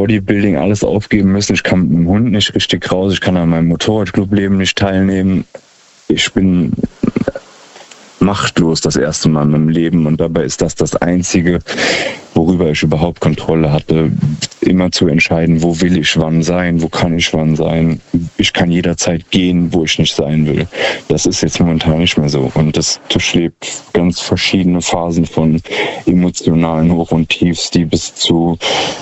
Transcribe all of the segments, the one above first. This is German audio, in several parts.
Bodybuilding alles aufgeben müssen. Ich kann mit dem Hund nicht richtig raus. Ich kann an meinem Motorradclubleben nicht teilnehmen. Ich bin machtlos das erste Mal in meinem Leben und dabei ist das Einzige, worüber ich überhaupt Kontrolle hatte, immer zu entscheiden, wo will ich wann sein, wo kann ich wann sein. Ich kann jederzeit gehen, wo ich nicht sein will. Das ist jetzt momentan nicht mehr so und das durchlebt ganz verschiedene Phasen von emotionalen Hoch- und Tiefs, die bis zu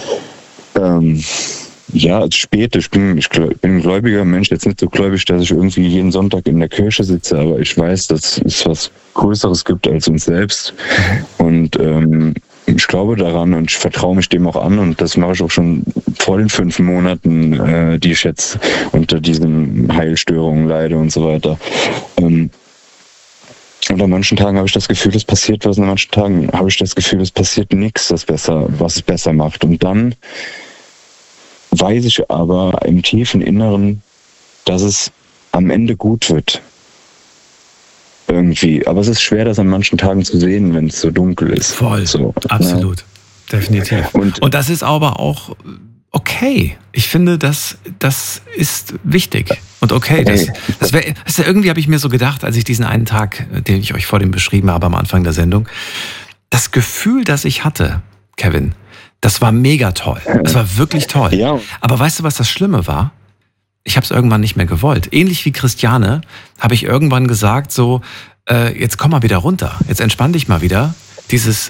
spät. Ich bin ein gläubiger Mensch, jetzt nicht so gläubig, dass ich irgendwie jeden Sonntag in der Kirche sitze, aber ich weiß, dass es was Größeres gibt als uns selbst. Und ich glaube daran und ich vertraue mich dem auch an und das mache ich auch schon vor den 5 Monaten, die ich jetzt unter diesen Heilstörungen leide und so weiter. Und an manchen Tagen habe ich das Gefühl, es passiert was, und an manchen Tagen habe ich das Gefühl, es passiert nichts, was es besser macht. Und dann weiß ich aber im tiefen Inneren, dass es am Ende gut wird. Irgendwie. Aber es ist schwer, das an manchen Tagen zu sehen, wenn es so dunkel ist. Voll, so, absolut. Ja. Definitiv. Und das ist aber auch okay. Ich finde, das ist wichtig. Und okay, irgendwie habe ich mir so gedacht, als ich diesen einen Tag, den ich euch vor dem beschrieben habe am Anfang der Sendung, das Gefühl, das ich hatte, Kevin, das war mega toll. Das war wirklich toll. Ja. Aber weißt du, was das Schlimme war? Ich habe es irgendwann nicht mehr gewollt. Ähnlich wie Christiane habe ich irgendwann gesagt, so, jetzt komm mal wieder runter. Jetzt entspann dich mal wieder. Dieses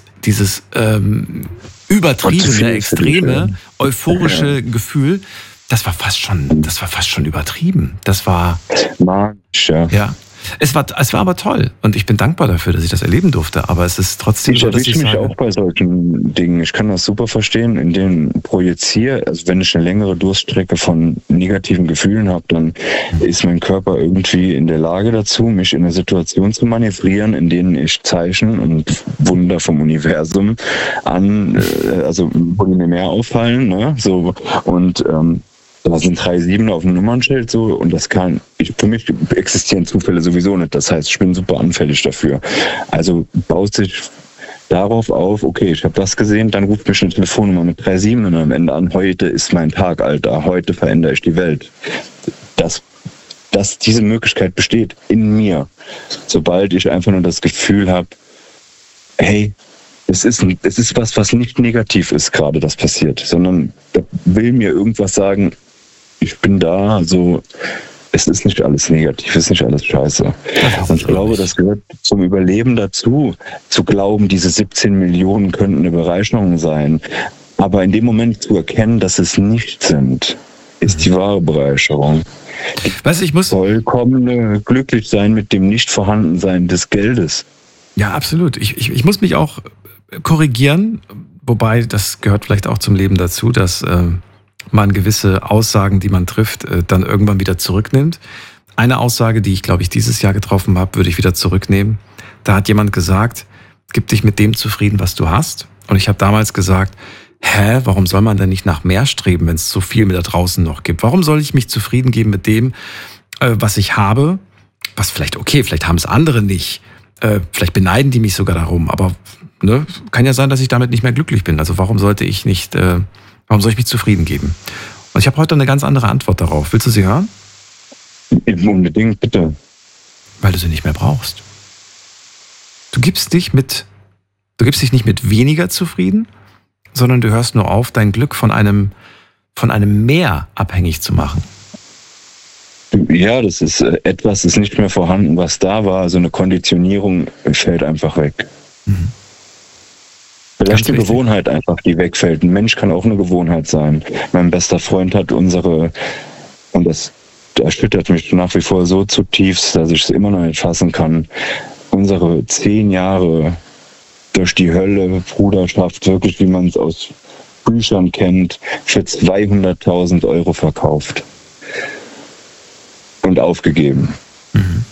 übertriebene, extreme, euphorische Gefühl, das war fast schon übertrieben. Das war magisch, ja. Es war aber toll und ich bin dankbar dafür, dass ich das erleben durfte, aber es ist trotzdem so, dass ich mich auch bei solchen Dingen. Ich kann das super verstehen, in denen projiziere, also wenn ich eine längere Durststrecke von negativen Gefühlen habe, dann ist mein Körper irgendwie in der Lage dazu, mich in eine Situation zu manövrieren, in denen ich Zeichen und Wunder vom Universum wo die mir mehr auffallen, ne? So, und da sind 3 7 auf dem Nummernschild so und für mich existieren Zufälle sowieso nicht. Das heißt, ich bin super anfällig dafür. Also baut sich darauf auf, okay, ich habe das gesehen, dann ruft mich eine Telefonnummer mit 3 7 und am Ende an, heute ist mein Tag, Alter, heute verändere ich die Welt. Dass diese Möglichkeit besteht in mir, sobald ich einfach nur das Gefühl habe, hey, es ist was nicht negativ ist gerade, das passiert, sondern da will mir irgendwas sagen, ich bin da, so, es ist nicht alles negativ, es ist nicht alles scheiße. Und ich glaube, das gehört zum Überleben dazu, zu glauben, diese 17 Millionen könnten eine Bereicherung sein. Aber in dem Moment zu erkennen, dass es nicht sind, ist die wahre Bereicherung. Weißt du, ich muss vollkommen glücklich sein mit dem Nicht-Vorhandensein des Geldes. Ja, absolut. Ich muss mich auch korrigieren, wobei das gehört vielleicht auch zum Leben dazu, dass man gewisse Aussagen, die man trifft, dann irgendwann wieder zurücknimmt. Eine Aussage, die ich, glaube ich, dieses Jahr getroffen habe, würde ich wieder zurücknehmen. Da hat jemand gesagt, gib dich mit dem zufrieden, was du hast. Und ich habe damals gesagt, warum soll man denn nicht nach mehr streben, wenn es so viel da draußen noch gibt? Warum soll ich mich zufrieden geben mit dem, was ich habe? Was vielleicht haben es andere nicht. Vielleicht beneiden die mich sogar darum, aber ne, kann ja sein, dass ich damit nicht mehr glücklich bin. Also warum soll ich mich zufrieden geben? Und ich habe heute eine ganz andere Antwort darauf. Willst du sie hören? Unbedingt, bitte. Weil du sie nicht mehr brauchst. Du gibst dich nicht mit weniger zufrieden, sondern du hörst nur auf, dein Glück von einem Mehr abhängig zu machen. Ja, das ist etwas, ist nicht mehr vorhanden, was da war. Also eine Konditionierung fällt einfach weg. Mhm. Vielleicht eine Gewohnheit einfach, die wegfällt. Ein Mensch kann auch eine Gewohnheit sein. Mein bester Freund hat und das erschüttert mich nach wie vor so zutiefst, dass ich es immer noch nicht fassen kann, unsere 10 Jahre durch die Hölle, Bruderschaft, wirklich wie man es aus Büchern kennt, für 200.000 Euro verkauft. Und aufgegeben. Mhm.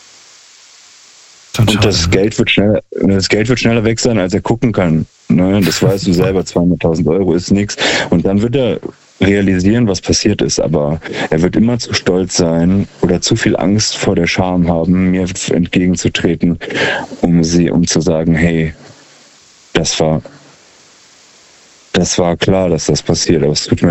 Und das Geld wird schneller weg sein, als er gucken kann. Ne? Das weißt du selber, 200.000 Euro ist nichts. Und dann wird er realisieren, was passiert ist. Aber er wird immer zu stolz sein oder zu viel Angst vor der Scham haben, mir entgegenzutreten, um zu sagen, hey, das war klar, dass das passiert. Aber es tut mir